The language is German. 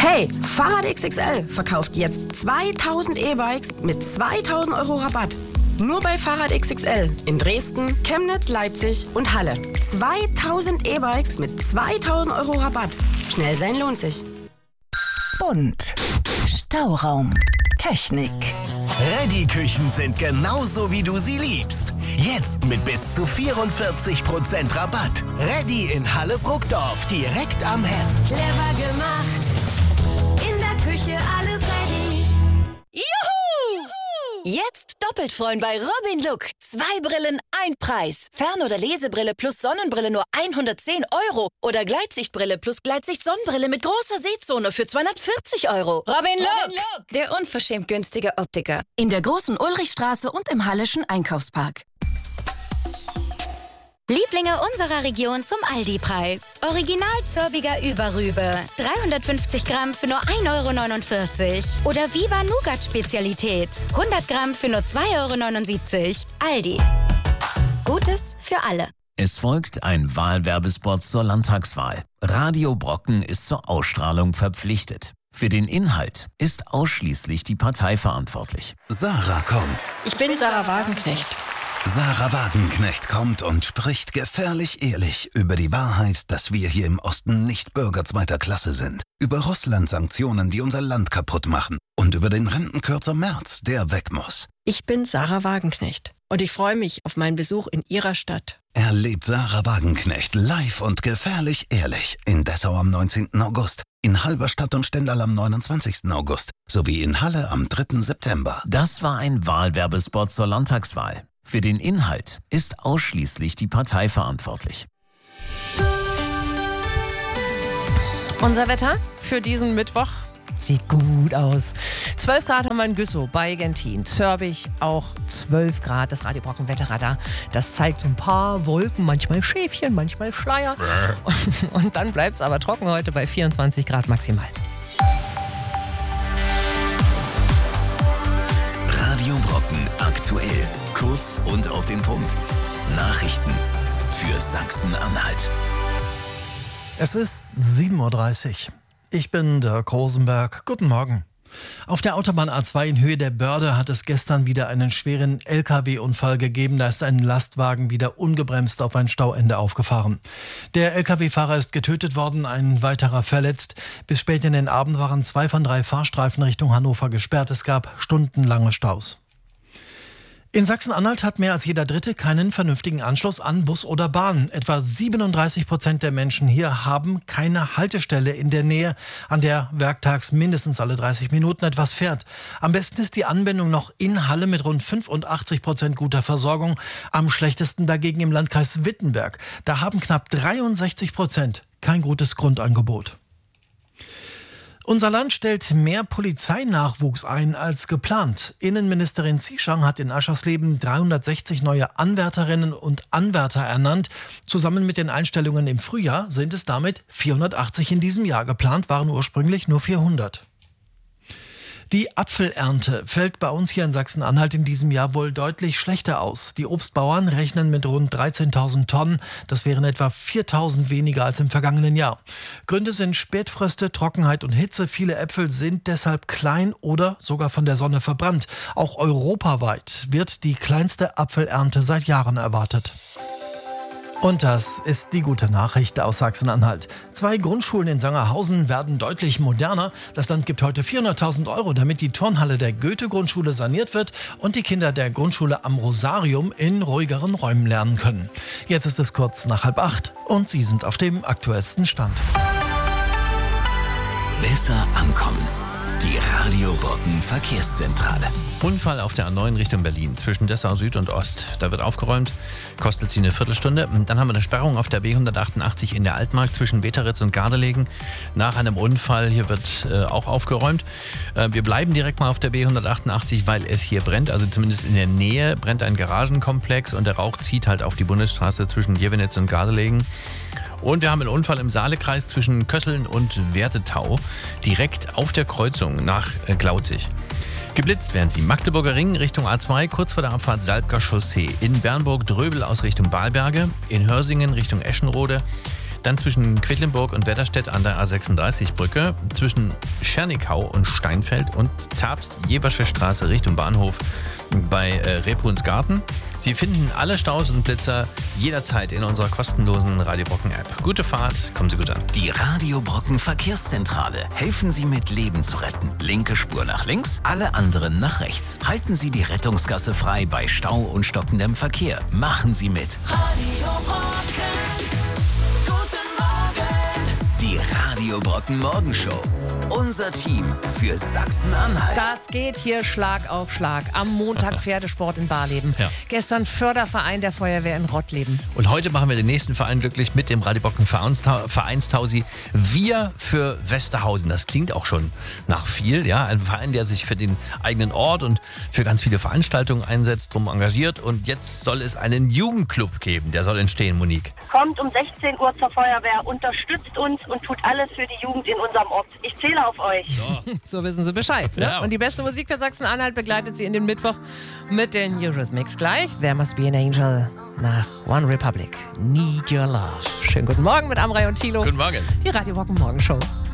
Hey, Fahrrad XXL verkauft jetzt 2000 E-Bikes mit 2000 Euro Rabatt. Nur bei Fahrrad XXL in Dresden, Chemnitz, Leipzig und Halle. 2000 E-Bikes mit 2000 Euro Rabatt. Schnell sein lohnt sich. Bunt. Stauraum. Technik. Reddy-Küchen sind genauso, wie du sie liebst. Jetzt mit bis zu 44% Rabatt. Reddy in Halle-Bruckdorf, direkt am Hemd. Clever gemacht. In der Küche alles ready. Juhu! Jetzt doppelt freuen bei Robin Look. 2 Brillen, 1 Preis. Fern- oder Lesebrille plus Sonnenbrille nur 110 Euro. Oder Gleitsichtbrille plus Gleitsicht-Sonnenbrille mit großer Sehzone für 240 Euro. Robin Look, der unverschämt günstige Optiker. In der großen Ulrichstraße und im Hallischen Einkaufspark. Lieblinge unserer Region zum Aldi-Preis. Original Zörbiger Überrübe. 350 Gramm für nur 1,49 Euro. Oder Viva Nougat-Spezialität. 100 Gramm für nur 2,79 Euro. Aldi. Gutes für alle. Es folgt ein Wahlwerbespot zur Landtagswahl. Radio Brocken ist zur Ausstrahlung verpflichtet. Für den Inhalt ist ausschließlich die Partei verantwortlich. Sarah kommt. Ich bin Sarah Wagenknecht. Sarah Wagenknecht kommt und spricht gefährlich ehrlich über die Wahrheit, dass wir hier im Osten nicht Bürger zweiter Klasse sind. Über Russland-Sanktionen, die unser Land kaputt machen. Und über den Rentenkürzer Merz, der weg muss. Ich bin Sarah Wagenknecht und ich freue mich auf meinen Besuch in Ihrer Stadt. Erlebt Sarah Wagenknecht live und gefährlich ehrlich in Dessau am 19. August, in Halberstadt und Stendal am 29. August sowie in Halle am 3. September. Das war ein Wahlwerbespot zur Landtagswahl. Für den Inhalt ist ausschließlich die Partei verantwortlich. Unser Wetter für diesen Mittwoch sieht gut aus. 12 Grad haben wir in Güssow bei Gentin. Zörbich auch 12 Grad. Das Radio Brocken Wetterradar, das zeigt so ein paar Wolken, manchmal Schäfchen, manchmal Schleier. Und dann bleibt es aber trocken heute bei 24 Grad maximal. Radio Brocken aktuell. Kurz und auf den Punkt. Nachrichten für Sachsen-Anhalt. Es ist 7:30 Uhr. Ich bin Dirk Rosenberg. Guten Morgen. Auf der Autobahn A2 in Höhe der Börde hat es gestern wieder einen schweren LKW-Unfall gegeben. Da ist ein Lastwagen wieder ungebremst auf ein Stauende aufgefahren. Der LKW-Fahrer ist getötet worden, ein weiterer verletzt. Bis spät in den Abend waren 2 von 3 Fahrstreifen Richtung Hannover gesperrt. Es gab stundenlange Staus. In Sachsen-Anhalt hat mehr als jeder Dritte keinen vernünftigen Anschluss an Bus oder Bahn. Etwa 37% der Menschen hier haben keine Haltestelle in der Nähe, an der werktags mindestens alle 30 Minuten etwas fährt. Am besten ist die Anbindung noch in Halle mit rund 85% guter Versorgung. Am schlechtesten dagegen im Landkreis Wittenberg. Da haben knapp 63% kein gutes Grundangebot. Unser Land stellt mehr Polizeinachwuchs ein als geplant. Innenministerin Zieschang hat in Aschersleben 360 neue Anwärterinnen und Anwärter ernannt. Zusammen mit den Einstellungen im Frühjahr sind es damit 480 in diesem Jahr. Geplant waren ursprünglich nur 400. Die Apfelernte fällt bei uns hier in Sachsen-Anhalt in diesem Jahr wohl deutlich schlechter aus. Die Obstbauern rechnen mit rund 13.000 Tonnen. Das wären etwa 4.000 weniger als im vergangenen Jahr. Gründe sind Spätfröste, Trockenheit und Hitze. Viele Äpfel sind deshalb klein oder sogar von der Sonne verbrannt. Auch europaweit wird die kleinste Apfelernte seit Jahren erwartet. Und das ist die gute Nachricht aus Sachsen-Anhalt. 2 Grundschulen in Sangerhausen werden deutlich moderner. Das Land gibt heute 400.000 Euro, damit die Turnhalle der Goethe-Grundschule saniert wird und die Kinder der Grundschule am Rosarium in ruhigeren Räumen lernen können. Jetzt ist es kurz nach 7:30 und Sie sind auf dem aktuellsten Stand. Besser ankommen. Die Radio Brocken Verkehrszentrale. Unfall auf der A9 Richtung Berlin zwischen Dessau Süd und Ost. Da wird aufgeräumt, kostet sie eine Viertelstunde. Dann haben wir eine Sperrung auf der B188 in der Altmark zwischen Weteritz und Gardelegen. Nach einem Unfall, hier wird auch aufgeräumt. Wir bleiben direkt mal auf der B188, weil es hier brennt. Also zumindest in der Nähe brennt ein Garagenkomplex und der Rauch zieht halt auf die Bundesstraße zwischen Jevenitz und Gardelegen. Und wir haben einen Unfall im Saalekreis zwischen Kösseln und Wertetau, direkt auf der Kreuzung nach Glauzig. Geblitzt werden sie Magdeburger Ring Richtung A2, kurz vor der Abfahrt Salbker Chaussee. In Bernburg-Dröbel aus Richtung Balberge, in Hörsingen Richtung Eschenrode. dann zwischen Quedlinburg und Wetterstedt an der A36-Brücke, zwischen Schernikau und Steinfeld und Zerbst-Jeversche Straße Richtung Bahnhof bei Rebhunsgarten. Sie finden alle Staus und Blitzer jederzeit in unserer kostenlosen Radio Brocken App. Gute Fahrt, kommen Sie gut an. Die Radio Brocken Verkehrszentrale. Helfen Sie mit, Leben zu retten. Linke Spur nach links, alle anderen nach rechts. Halten Sie die Rettungsgasse frei bei Stau und stockendem Verkehr. Machen Sie mit. Radio Brocken, guten Morgen. Die Radio Brocken Morgenshow. Unser Team für Sachsen-Anhalt. Das geht hier Schlag auf Schlag. Am Montag Pferdesport in Barleben. Ja. Gestern Förderverein der Feuerwehr in Rottleben. Und heute machen wir den nächsten Verein glücklich mit dem Radio Brocken Vereinstausi. Wir für Westerhausen. Das klingt auch schon nach viel. Ja, ein Verein, der sich für den eigenen Ort und für ganz viele Veranstaltungen einsetzt, drum engagiert. Und jetzt soll es einen Jugendclub geben. Der soll entstehen, Monique. Kommt um 16 Uhr zur Feuerwehr, unterstützt uns und tut alles für die Jugend in unserem Ort. Ich zähle auf euch. So wissen Sie Bescheid. Ne? Ja. Und die beste Musik für Sachsen-Anhalt begleitet Sie in den Mittwoch mit den Eurythmics. Gleich There Must Be an Angel nach One Republic. Need Your Love. Schönen guten Morgen mit Amrei und Thilo. Guten Morgen. Die Radio Brocken Morgenshow.